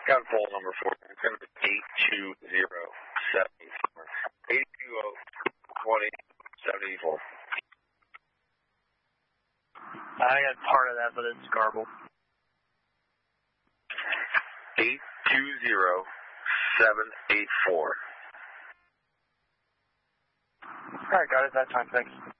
Got a poll number for you. It's going to be 82074. 820-2074. I got part of that, but it's garbled. 820-784. All right, got it that time. Thanks.